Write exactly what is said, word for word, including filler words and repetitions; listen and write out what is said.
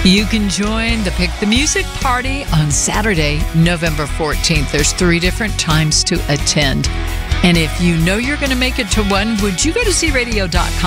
You can join the Pick the Music party on Saturday, November fourteenth. There's three different times to attend. And if you know you're going to make it to one, would you go to z radio dot com?